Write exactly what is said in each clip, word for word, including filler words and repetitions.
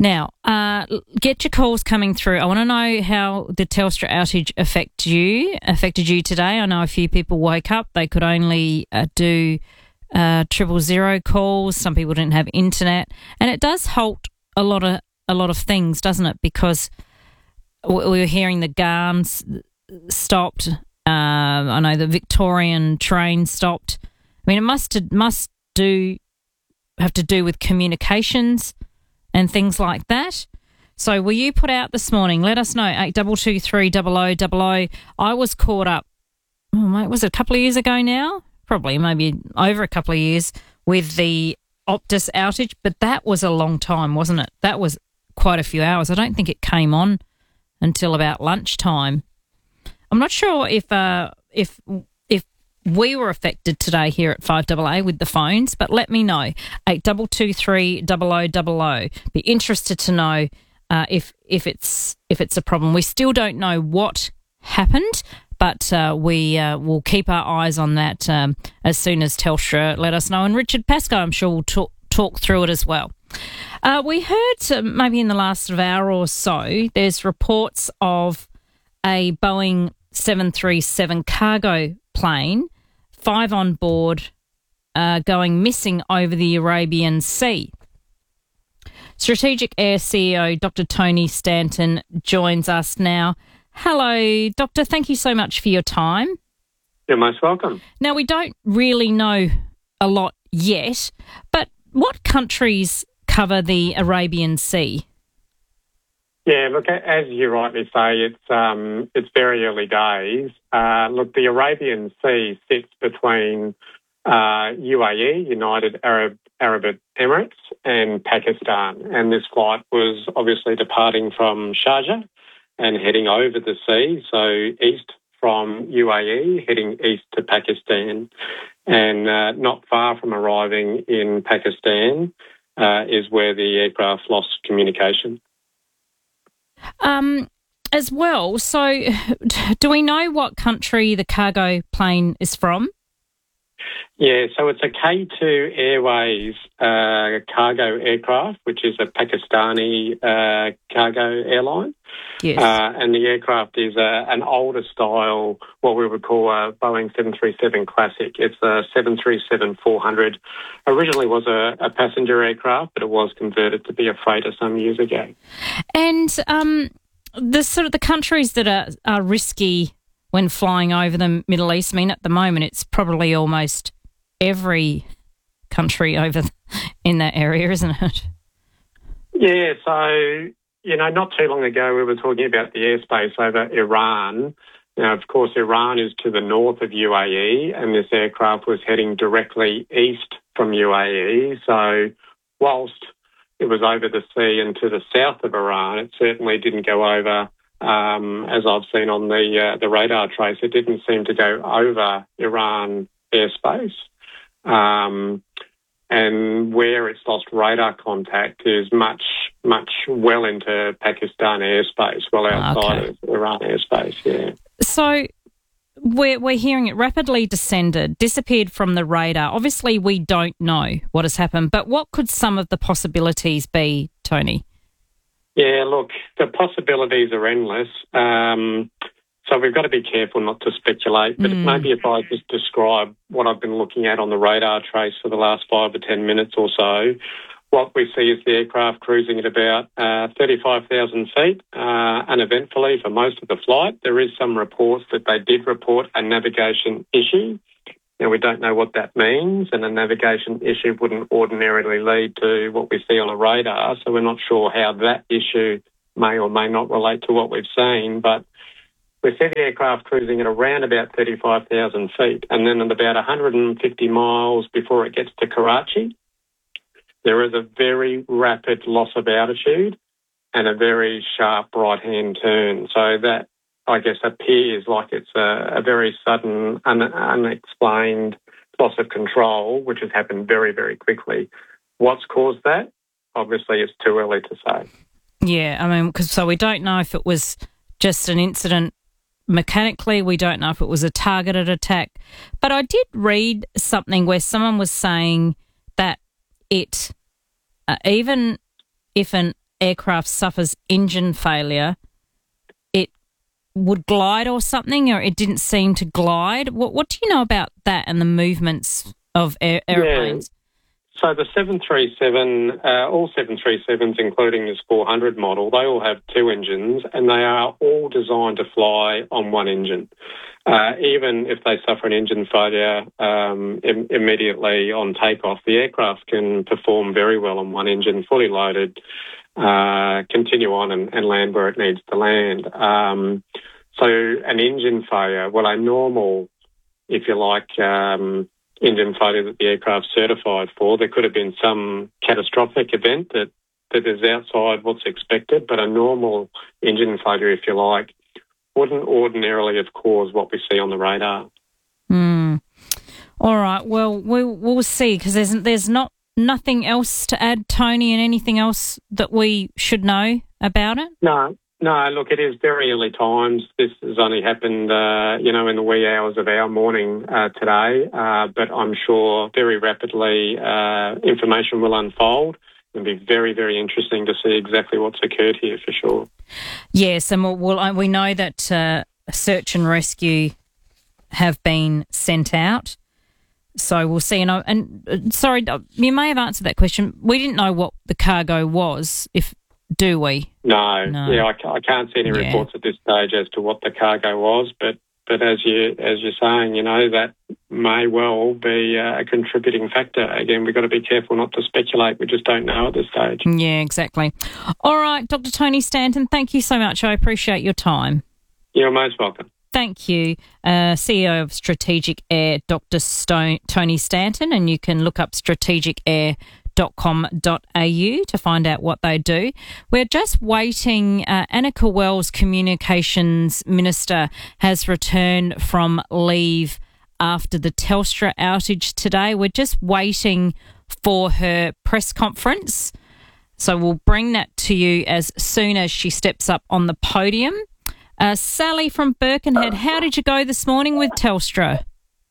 Now, uh, get your calls coming through. I want to know how the Telstra outage affect you, affected you today. I know a few people woke up. They could only uh, do uh, triple zero calls. Some people didn't have internet. And it does halt a lot of a lot of things, doesn't it? Because we were hearing the Garns stopped. Um, I know the Victorian train stopped. I mean, it must must do have to do with communications and things like that. So were you put out this morning? Let us know, eight two two three double oh double oh. I was caught up, oh mate, was it a couple of years ago now? Probably maybe over a couple of years with the Optus outage, but that was a long time, wasn't it? That was quite a few hours. I don't think it came on until about lunchtime. I'm not sure if uh, if if we were affected today here at five A A with the phones, but let me know. eight two two three double oh double oh. Be interested to know uh, if if it's if it's a problem. We still don't know what happened, but uh, we uh, will keep our eyes on that um, as soon as Telstra let us know. And Richard Pascoe, I'm sure, will talk, talk through it as well. Uh, we heard uh, maybe in the last sort of hour or so, there's reports of a Boeing seven thirty-seven cargo plane, five on board, uh, going missing over the Arabian Sea. Strategic Air C E O Doctor Tony Stanton joins us now. Hello, Doctor. Thank you so much for your time. You're most welcome. Now, we don't really know a lot yet, but what countries cover the Arabian Sea? Yeah, look, as you rightly say, it's um, it's very early days. Uh, look, the Arabian Sea sits between uh, U A E, United Arab Arab Emirates, and Pakistan. And this flight was obviously departing from Sharjah and heading over the sea, so east from U A E, heading east to Pakistan. And uh, not far from arriving in Pakistan uh, is where the aircraft lost communication. Um, as well, so do we know what country the cargo plane is from? Yeah, so it's a K two Airways uh, cargo aircraft, which is a Pakistani uh, cargo airline. Yes. Uh, and the aircraft is a, an older style, what we would call a Boeing seven thirty-seven Classic. It's a seven thirty-seven four hundred. Originally was a, a passenger aircraft, but it was converted to be a freighter some years ago. And um, the sort of the countries that are, are risky when flying over the Middle East, I mean, at the moment it's probably almost every country over in that area, isn't it? Yeah, so, you know, not too long ago we were talking about the airspace over Iran. Now, of course, Iran is to the north of U A E, and this aircraft was heading directly east from U A E. So whilst it was over the sea and to the south of Iran, it certainly didn't go over, um, as I've seen on the uh, the radar trace, it didn't seem to go over Iran airspace. Um, and where it's lost radar contact is much, much well into Pakistan airspace, well outside okay. of Iran airspace, yeah. So we're, we're hearing it rapidly descended, disappeared from the radar. Obviously, we don't know what has happened, but what could some of the possibilities be, Tony? Yeah, look, the possibilities are endless. Um, so we've got to be careful not to speculate, but mm. maybe if I just describe what I've been looking at on the radar trace for the last five or ten minutes or so, what we see is the aircraft cruising at about uh, thirty-five thousand feet, uh, uneventfully for most of the flight. There is some reports that they did report a navigation issue. Now, we don't know what that means, and a navigation issue wouldn't ordinarily lead to what we see on a radar, so we're not sure how that issue may or may not relate to what we've seen, but we see the aircraft cruising at around about thirty-five thousand feet, and then at about one hundred fifty miles before it gets to Karachi, there is a very rapid loss of altitude and a very sharp right-hand turn. So that, I guess, appears like it's a, a very sudden, un, unexplained loss of control, which has happened very, very quickly. What's caused that? Obviously, it's too early to say. Yeah, I mean, cause, so we don't know if it was just an incident mechanically. We don't know if it was a targeted attack. But I did read something where someone was saying that it, uh, even if an aircraft suffers engine failure, it would glide or something, or it didn't seem to glide. What, what do you know about that and the movements of air, airplanes? Yeah. So the seven thirty-seven, uh, all seven thirty-sevens, including this four hundred model, they all have two engines, and they are all designed to fly on one engine. Uh, even if they suffer an engine failure um, im- immediately on takeoff, the aircraft can perform very well on one engine, fully loaded, uh, continue on and, and land where it needs to land. Um, so an engine failure, well, a normal, if you like, um, engine failure that the aircraft's certified for, there could have been some catastrophic event that, that is outside what's expected, but a normal engine failure, if you like, wouldn't ordinarily have caused what we see on the radar. Mm. All right. Well, we'll, we'll see, because there's there's not nothing else to add, Tony, and anything else that we should know about it? No, no. Look, it is very early times. This has only happened, uh, you know, in the wee hours of our morning uh, today. Uh, but I'm sure very rapidly uh, information will unfold. It'll be very, very interesting to see exactly what's occurred here for sure. Yes, and we'll, we'll, we know that uh, search and rescue have been sent out. So we'll see. And, I, and uh, sorry, you may have answered that question. We didn't know what the cargo was, if do we? No. no. Yeah, I, I can't see any yeah. reports at this stage as to what the cargo was, but But as you as you're saying, you know, that may well be uh, a contributing factor. Again, we've got to be careful not to speculate. We just don't know at this stage. Yeah, exactly. All right, Doctor Tony Stanton, thank you so much. I appreciate your time. You're most welcome. Thank you. Uh, C E O of Strategic Air, Doctor Stone, Tony Stanton, and you can look up strategic air dot com dot a u to find out what they do. We're just waiting. Uh, Annika Wells, Communications Minister, has returned from leave after the Telstra outage today. We're just waiting for her press conference. So we'll bring that to you as soon as she steps up on the podium. Uh, Sally from Birkenhead, how did you go this morning with Telstra?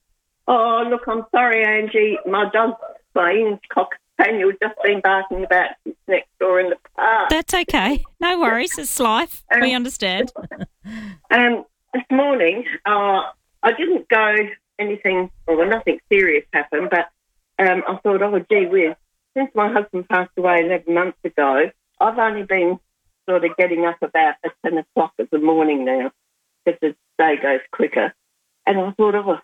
Oh, look, I'm sorry, Angie. My dog, my cock spaniel, just been barking about next door in the park. That's okay. No worries. It's life. Um, we understand. um, this morning, uh, I didn't go anything, well, nothing serious happened, but um, I thought, oh, gee whiz, since my husband passed away eleven months ago, I've only been sort of getting up about at ten o'clock of the morning now, because the day goes quicker. And I thought, oh,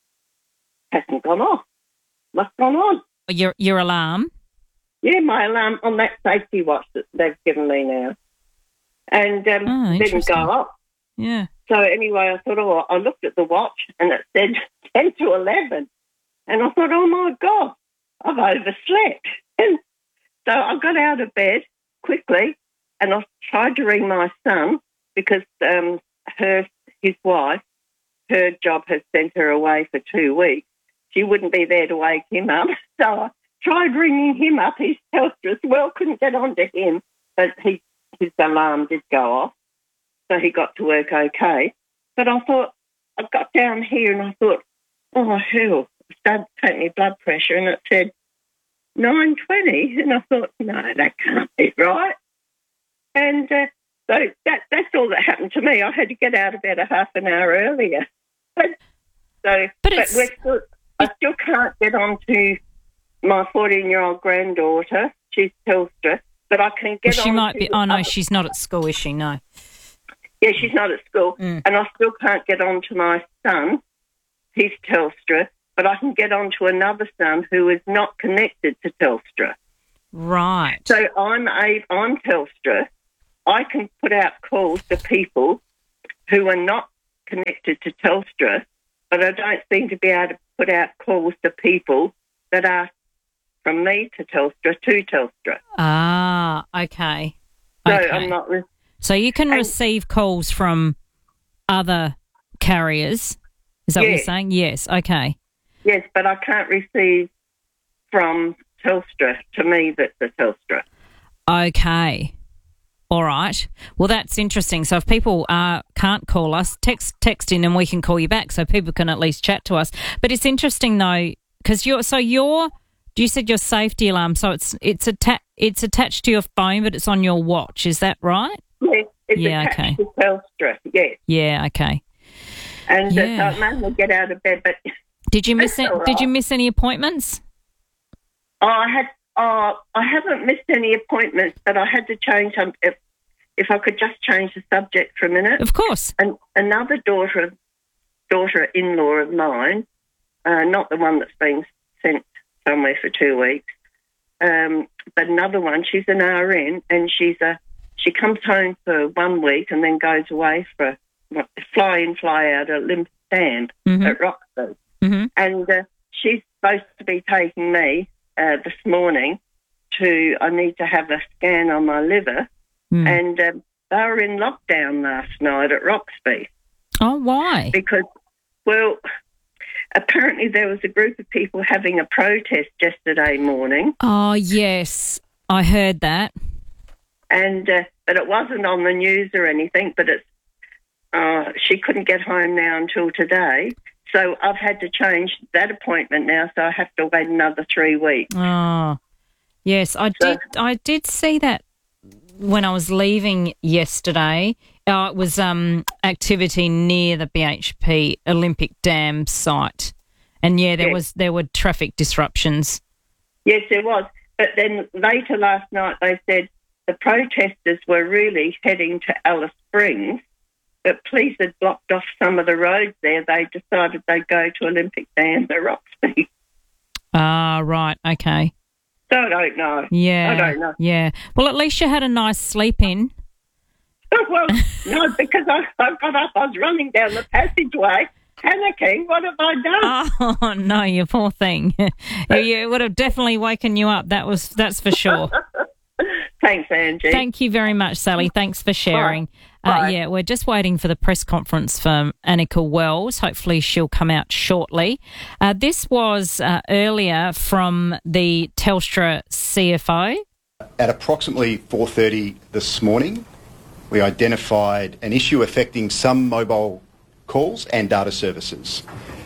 hasn't gone off. What's gone on? Your your alarm? Yeah, my alarm on that safety watch that they've given me now. And um, oh, didn't go off. Yeah. So anyway, I thought, oh, I looked at the watch and it said ten to eleven. And I thought, oh, my God, I've overslept. And so I got out of bed quickly and I tried to ring my son because um, her his wife, her job has sent her away for two weeks. She wouldn't be there to wake him up. So I tried ringing him up. His Telstra as well, couldn't get on to him. But he, his alarm did go off. So he got to work okay. But I thought, I got down here and I thought, oh, hell. I started to take my blood pressure and it said nine twenty. And I thought, no, that can't be right. And uh, so that, that's all that happened to me. I had to get out of bed a half an hour earlier. But, so, but, but we're still... I still can't get on to my fourteen-year-old granddaughter. She's Telstra, but I can get well, she on might to... be. Oh, no, she's not at school, is she? No. Yeah, she's not at school. Mm. And I still can't get on to my son. He's Telstra, but I can get on to another son who is not connected to Telstra. Right. So I'm, a, I'm Telstra. I can put out calls to people who are not connected to Telstra, but I don't seem to be able to put out calls to people that are from me to Telstra to Telstra. Ah, okay. So okay. I'm not... Re- so you can and, receive calls from other carriers. Is that yes. what you're saying? Yes, okay. Yes, but I can't receive from Telstra to me that's a Telstra. Okay. All right. Well, that's interesting. So if people uh, can't call us, text text in and we can call you back so people can at least chat to us. But it's interesting, though, because you're, so you're You said your safety alarm, so it's it's atta- it's attached to your phone, but it's on your watch. Is that right? Yes, it's Yeah, attached okay. to Telstra, yes. Yeah. Okay. And Yeah. uh, so it made me get out of bed. But Did you miss That's it? all Did you right. miss any appointments? oh, I had, oh, I haven't missed any appointments, but I had to change some. If, if I could just change the subject for a minute. Of course. And another daughter, daughter-in-law of mine, uh, not the one that's been sent somewhere for two weeks, um, but another one. She's an R N, and she's a she comes home for one week and then goes away for what, fly in, fly out at Olympic Dam Mhm. at Roxburgh. Mhm. And uh, she's supposed to be taking me uh, this morning to. I need to have a scan on my liver, Mm. and um, they were in lockdown last night at Roxby Oh, why? because, well, apparently there was a group of people having a protest yesterday morning, Oh, yes, I heard that. and uh, but it wasn't on the news or anything. But it's uh, she couldn't get home now until today, so I've had to change that appointment now. So I have to wait another three weeks. Oh, yes, I So- did. I did see that when I was leaving yesterday. Uh, it was um, activity near the B H P Olympic Dam site, and yeah, there Yes. was there were traffic disruptions. Yes, there was. But then later last night they said the protesters were really heading to Alice Springs, but police had blocked off some of the roads there. They decided they'd go to Olympic Dam at Roxby. Ah, right, okay, So I don't know. yeah, I don't know. yeah. Well, at least you had a nice sleep in. Well, no, because I, I got up, I was running down the passageway, panicking. What have I done? Oh no, you poor thing. It would have definitely woken you up. That was that's for sure. Thanks, Angie. Thank you very much, Sally. Thanks for sharing. Uh, Bye. yeah, we're just waiting for the press conference for Annika Wells. Hopefully she'll come out shortly. Uh, this was uh, earlier from the Telstra C F O. At approximately four thirty this morning, we identified an issue affecting some mobile calls and data services.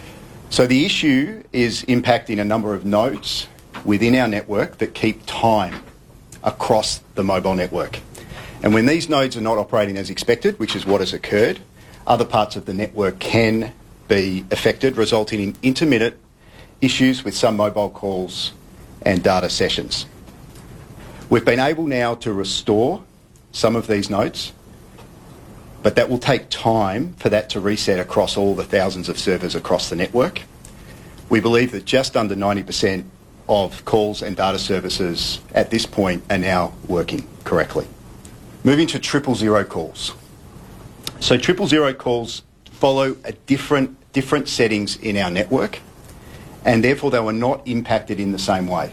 So the issue is impacting a number of nodes within our network that keep time across the mobile network. And when these nodes are not operating as expected, which is what has occurred, other parts of the network can be affected, resulting in intermittent issues with some mobile calls and data sessions. We've been able now to restore some of these nodes, but that will take time for that to reset across all the thousands of servers across the network. We believe that just under ninety percent of calls and data services at this point are now working correctly. Moving to triple zero calls. So triple zero calls follow a different, different settings in our network, and therefore they were not impacted in the same way.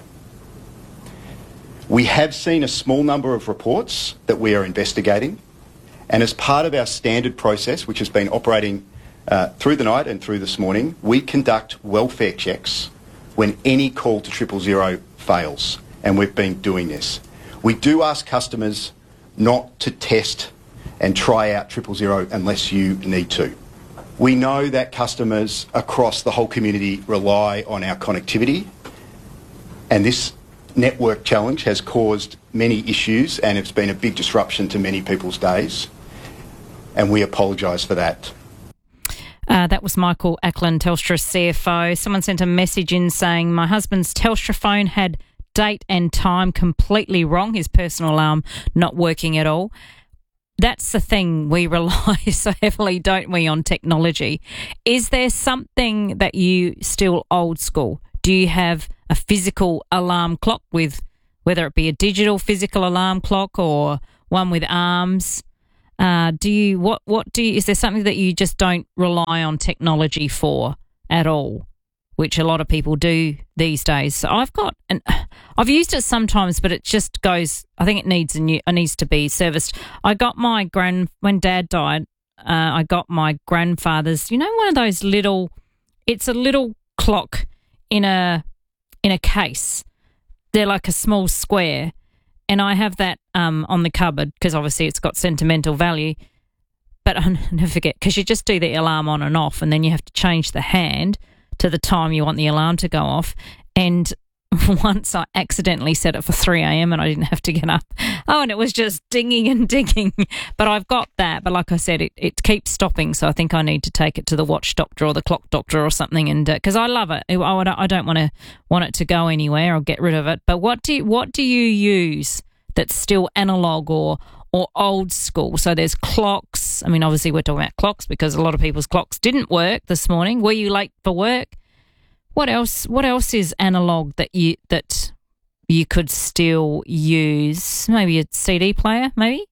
We have seen a small number of reports that we are investigating, and as part of our standard process, which has been operating uh, through the night and through this morning, we conduct welfare checks when any call to triple zero fails, and we've been doing this. We do ask customers not to test and try out triple zero unless you need to. We know that customers across the whole community rely on our connectivity, and this network challenge has caused many issues and it's been a big disruption to many people's days, and we apologise for that. Uh, that was Michael Ackland, Telstra C F O. Someone sent a message in saying, my husband's Telstra phone had date and time completely wrong, his personal alarm not working at all. That's the thing, we rely so heavily, don't we, on technology. Is there something that you still old school? Do you have a physical alarm clock with, whether it be a digital physical alarm clock or one with arms? Uh, do you what what do you, is there something that you just don't rely on technology for at all, which a lot of people do these days? So I've got an I've used it sometimes, but it just goes. I think it needs a new it needs to be serviced. I got my grand when Dad died. Uh, I got my grandfather's. You know, one of those little. It's a little clock in a in a case. They're like a small square. And I have that um, on the cupboard because obviously it's got sentimental value. But I'll never forget, because you just do the alarm on and off and then you have to change the hand to the time you want the alarm to go off. And once I accidentally set it for three a.m. and I didn't have to get up. Oh, and it was just dinging and dinging. But I've got that. But like I said, it, it keeps stopping. So I think I need to take it to the watch doctor or the clock doctor or something. And because uh, I love it, I, I don't want to want it to go anywhere or get rid of it. But what do you, what do you use that's still analog or or old school? So there's clocks. I mean, obviously we're talking about clocks because a lot of people's clocks didn't work this morning. Were you late for work? What else? What else is analog that you that you could still use? Maybe a C D player, maybe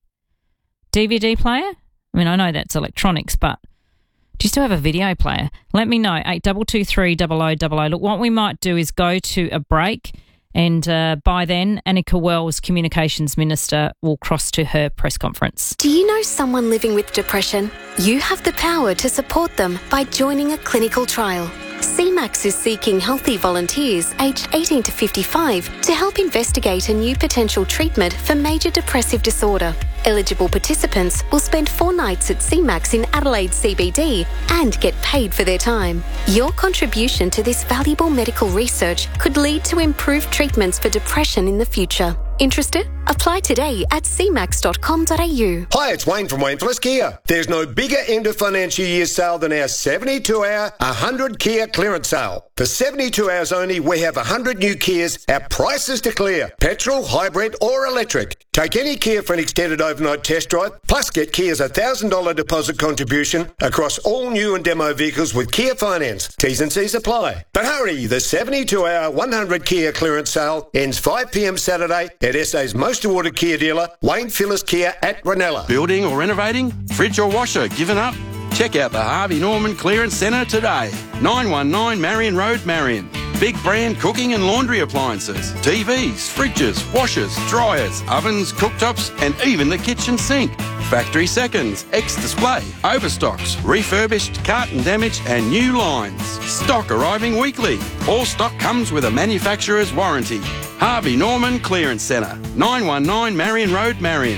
D V D player. I mean, I know that's electronics, but do you still have a video player? Let me know. Eight double two three double o double o. Look, what we might do is go to a break, and uh, by then, Annika Wells, Communications Minister, will cross to her press conference. Do you know someone living with depression? You have the power to support them by joining a clinical trial. C MAX is seeking healthy volunteers aged eighteen to fifty-five to help investigate a new potential treatment for major depressive disorder. Eligible participants will spend four nights at C MAX in Adelaide C B D and get paid for their time. Your contribution to this valuable medical research could lead to improved treatments for depression in the future. Interested? Apply today at c max dot com dot a u. Hi, it's Wayne from Wayne Phillips Kia. There's no bigger end of financial year sale than our seventy-two hour, one hundred Kia clearance sale. For seventy-two hours only, we have one hundred new Kias at prices to clear. Petrol, hybrid or electric. Take any Kia for an extended overnight test drive, plus get Kia's one thousand dollars deposit contribution across all new and demo vehicles with Kia Finance. T's and C's apply. But hurry, the seventy-two hour, one hundred Kia clearance sale ends five p.m. Saturday at S A's most awarded Kia dealer, Wayne Phillips Kia at Ranella. Building or renovating? Fridge or washer? Given up? Check out the Harvey Norman Clearance Centre today. nine one nine Marion Road, Marion. Big brand cooking and laundry appliances, T Vs, fridges, washers, dryers, ovens, cooktops and even the kitchen sink. Factory seconds, ex-display, overstocks, refurbished, carton damage and new lines. Stock arriving weekly. All stock comes with a manufacturer's warranty. Harvey Norman Clearance Centre, nine one nine Marion Road, Marion.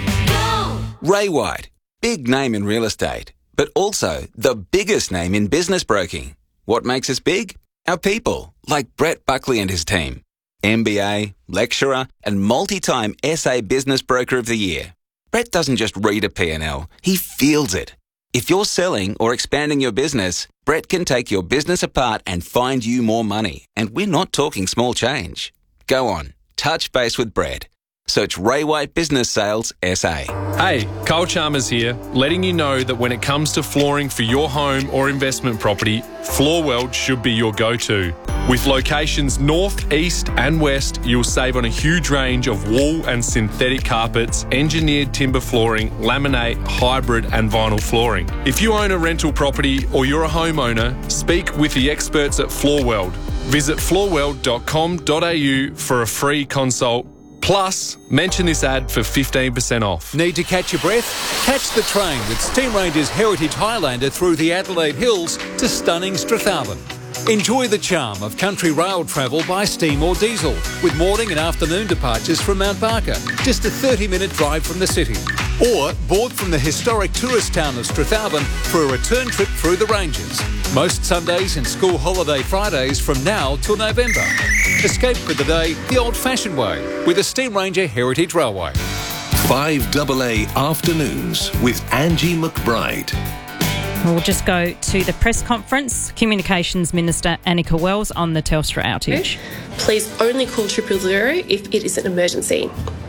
Ray White, big name in real estate, but also the biggest name in business broking. What makes us big? Our people, like Brett Buckley and his team. M B A, lecturer, and multi-time S A Business Broker of the Year. Brett doesn't just read a P and L, he feels it. If you're selling or expanding your business, Brett can take your business apart and find you more money. And we're not talking small change. Go on, touch base with Brett. Search Ray White Business Sales S A. Hey, Cole Chalmers here, letting you know that when it comes to flooring for your home or investment property, Floorweld should be your go-to. With locations north, east and west, you'll save on a huge range of wool and synthetic carpets, engineered timber flooring, laminate, hybrid and vinyl flooring. If you own a rental property or you're a homeowner, speak with the experts at Floorweld. Visit floorweld dot com dot a u for a free consult. Plus, mention this ad for fifteen percent off. Need to catch your breath? Catch the train with Steam Ranger's Heritage Highlander through the Adelaide Hills to stunning Strathallan. Enjoy the charm of country rail travel by steam or diesel, with morning and afternoon departures from Mount Barker, just a thirty minute drive from the city. Or board from the historic tourist town of Strathallan for a return trip through the Ranges. Most Sundays and school holiday Fridays from now till November. Escape for the day the old-fashioned way with the Steam Ranger Heritage Railway. five A A Afternoons with Angie McBride. We'll just go to the press conference. Communications Minister Annika Wells on the Telstra outage. Please only call triple zero if it is an emergency.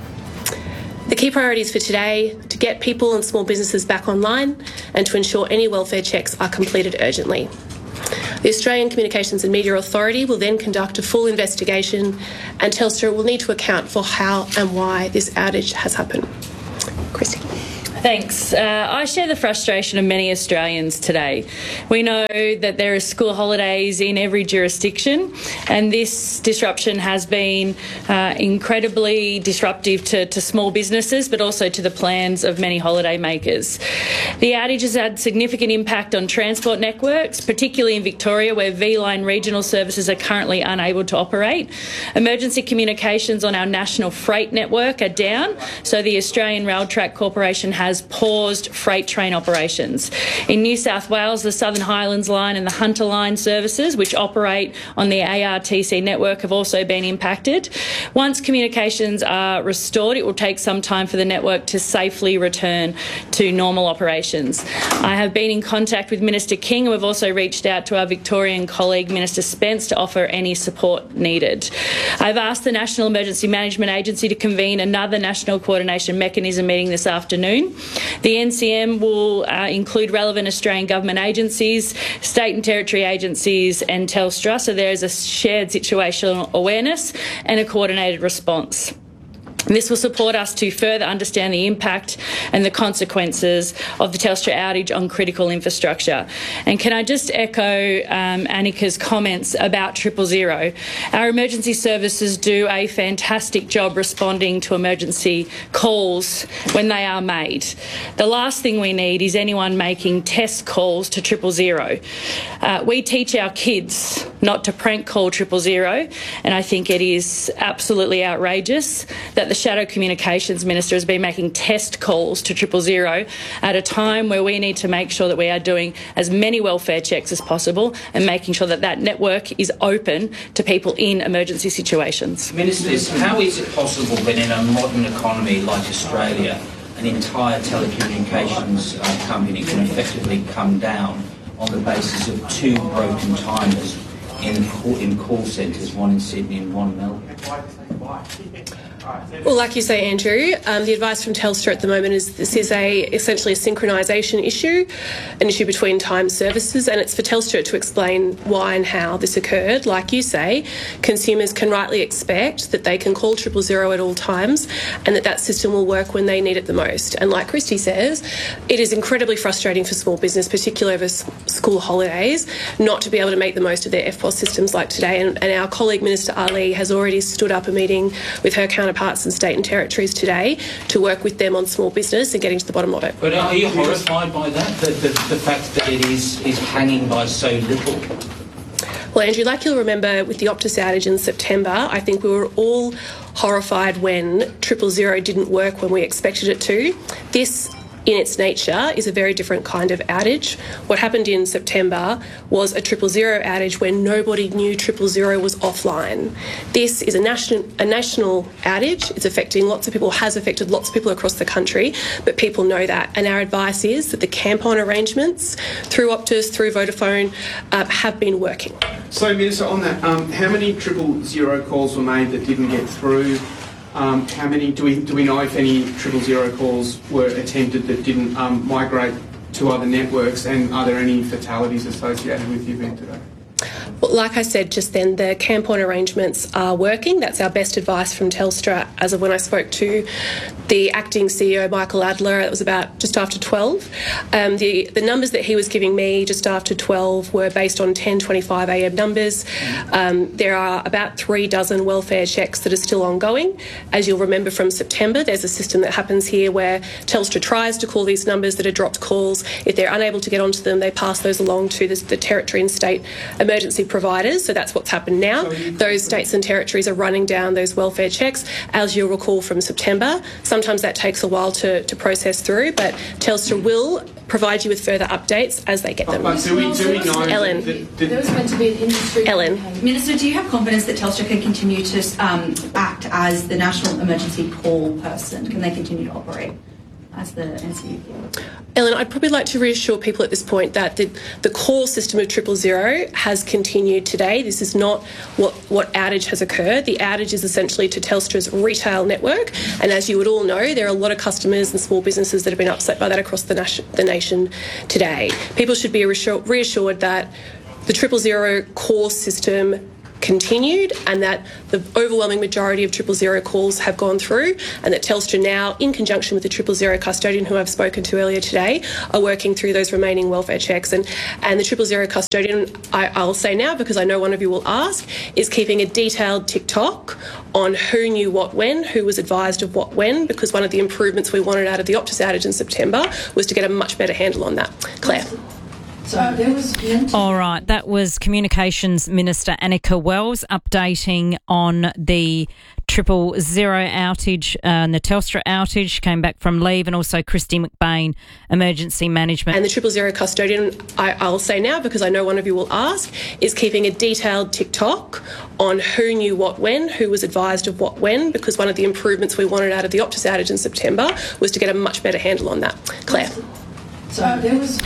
The key priorities for today: to get people and small businesses back online and to ensure any welfare checks are completed urgently. The Australian Communications and Media Authority will then conduct a full investigation, and Telstra will need to account for how and why this outage has happened. Christy. Thanks. Uh, I share the frustration of many Australians today. We know that there are school holidays in every jurisdiction, and this disruption has been uh, incredibly disruptive to, to small businesses, but also to the plans of many holiday makers. The outage has had significant impact on transport networks, particularly in Victoria, where V-Line regional services are currently unable to operate. Emergency communications on our national freight network are down, so the Australian Rail Track Corporation has has paused freight train operations. In New South Wales, the Southern Highlands Line and the Hunter Line services, which operate on the A R T C network, have also been impacted. Once communications are restored, it will take some time for the network to safely return to normal operations. I have been in contact with Minister King, and we've also reached out to our Victorian colleague, Minister Spence, to offer any support needed. I've asked the National Emergency Management Agency to convene another National Coordination Mechanism meeting this afternoon. The N C M will uh, include relevant Australian government agencies, state and territory agencies and Telstra, so there is a shared situational awareness and a coordinated response. This will support us to further understand the impact and the consequences of the Telstra outage on critical infrastructure. And can I just echo um, Annika's comments about triple zero? Our emergency services do a fantastic job responding to emergency calls when they are made. The last thing we need is anyone making test calls to triple zero. Uh, we teach our kids not to prank call triple zero, and I think it is absolutely outrageous that the Shadow Communications Minister has been making test calls to triple zero at a time where we need to make sure that we are doing as many welfare checks as possible and making sure that that network is open to people in emergency situations. Ministers, how is it possible that in a modern economy like Australia, an entire telecommunications uh, company can effectively come down on the basis of two broken timers in call, in call centres, one in Sydney and one in Melbourne? Well, like you say, Andrew, um, the advice from Telstra at the moment is this is a essentially a synchronisation issue, an issue between time services, and it's for Telstra to explain why and how this occurred. Like you say, consumers can rightly expect that they can call triple zero at all times and that that system will work when they need it the most. And like Christy says, it is incredibly frustrating for small business, particularly over s- school holidays, not to be able to make the most of their F P O S systems like today. And, and our colleague, Minister Ali, has already stood up a meeting with her counterparts in state and territories today to work with them on small business and getting to the bottom of it. But are you horrified by that, the, the, the fact that it is, is hanging by so little? Well, Andrew, like you'll remember with the Optus outage in September, I think we were all horrified when triple zero didn't work when we expected it to. This, in its nature, is a very different kind of outage. What happened in September was a triple zero outage where nobody knew triple zero was offline. This is a national a national outage. It's affecting lots of people, has affected lots of people across the country, but people know that. And our advice is that the camp-on arrangements through Optus, through Vodafone, uh, have been working. So, Minister, on that, um, how many triple zero calls were made that didn't get through? Um, how many, do we do we know if any triple zero calls were attempted that didn't um, migrate to other networks, and are there any fatalities associated with the event today? Well, like I said just then, the camp-on arrangements are working. That's our best advice from Telstra as of when I spoke to the acting C E O, Michael Adler. It was about just after twelve. Um, the, the numbers that he was giving me just after twelve were based on ten twenty-five a m numbers. Um, there are about three dozen welfare checks that are still ongoing. As you'll remember from September, there's a system that happens here where Telstra tries to call these numbers that are dropped calls. If they're unable to get onto them, they pass those along to the, the territory and state emergency providers. So that's what's happened now. Those states and territories are running down those welfare checks, as you'll recall from September. Sometimes that takes a while to, to process through, but Telstra will provide you with further updates as they get them. But do we, do we know Ellen. That, that, there was meant to be an industry. Ellen. Minister, do you have confidence that Telstra can continue to um, act as the national emergency call person? Can they continue to operate as the N C U P? Ellen, I'd probably like to reassure people at this point that the, the core system of triple zero has continued today. This is not what, what outage has occurred. The outage is essentially to Telstra's retail network, and as you would all know, there are a lot of customers and small businesses that have been upset by that across the, nation, the nation today. People should be reassured, reassured that the triple zero core system continued, and that the overwhelming majority of triple zero calls have gone through, and that Telstra now, in conjunction with the triple zero custodian who I've spoken to earlier today, are working through those remaining welfare checks. And, and the triple zero custodian, I, I'll say now because I know one of you will ask, is keeping a detailed TikTok on who knew what when, who was advised of what when, because one of the improvements we wanted out of the Optus outage in September was to get a much better handle on that. Claire. So there was All right, that was Communications Minister Annika Wells updating on the triple zero outage uh, and the Telstra outage, came back from leave, and also Christy McBain, emergency management. And the triple zero custodian, I, I'll say now because I know one of you will ask, is keeping a detailed TikTok on who knew what when, who was advised of what when, because one of the improvements we wanted out of the Optus outage in September was to get a much better handle on that. Claire. So there was